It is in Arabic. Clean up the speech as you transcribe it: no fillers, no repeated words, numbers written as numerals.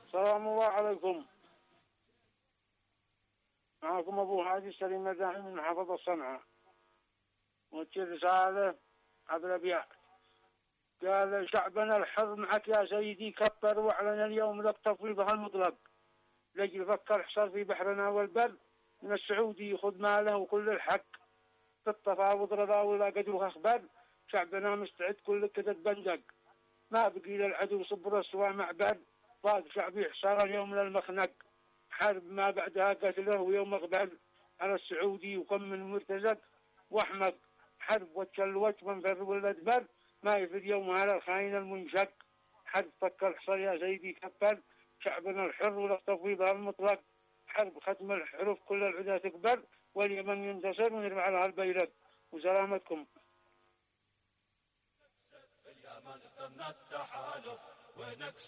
السلام الله عليكم. معكم أبو هادي سليم الداعي من محافظة صنعاء. وجه رسالة عبد الأبيات. قال شعبنا الحر معك يا سيدي كبر واعلن اليوم ذا التفويض المطلق. لجل فكر حصر في بحرنا والبر من السعودي خذ ماله وكل الحق. في التفاوض رضا ولا قدوه أخبر. شعبنا مستعد كل كده بندق. ما بقي للعدو صبر سوى معبر. ضاق شعبي حصار اليوم للمخنق. حرب ما بعدها قتله ويوم اقبل على السعودي وكم من مرتزق واحمق. حرب وجه الوجه من فر والادبر ما يفيد يوم على الخاين المنشق. حرب فك الحصر يا سيدي كبر. شعبنا الحر ولا تفويضها المطلق. حرب ختم الحروف كل العدا تكبر واليمن ينتصر ونرفع لها البيرق. وسلامتكم. في اليمن قمنا التحالف ونكسر